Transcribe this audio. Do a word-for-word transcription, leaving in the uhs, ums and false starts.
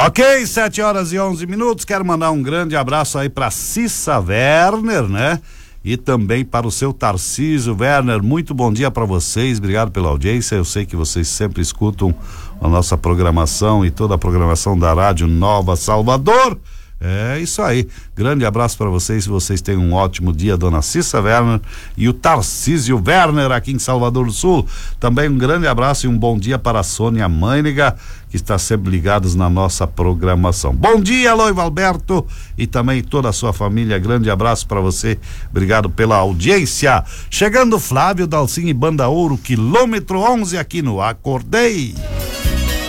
Ok, sete horas e onze minutos. Quero mandar um grande abraço aí pra Cissa Werner, né? E também para o seu Tarcísio Werner. Muito bom dia para vocês. Obrigado pela audiência. Eu sei que vocês sempre escutam a nossa programação e toda a programação da Rádio Nova Salvador. É isso aí. Grande abraço para vocês. Vocês tenham um ótimo dia, dona Cissa Werner e o Tarcísio Werner aqui em Salvador do Sul. Também um grande abraço e um bom dia para a Sônia Mãiniga, que está sempre ligados na nossa programação. Bom dia, Loivo Alberto, e também toda a sua família. Grande abraço para você. Obrigado pela audiência. Chegando Flávio Dalcin e Banda Ouro, quilômetro onze aqui no Acordei.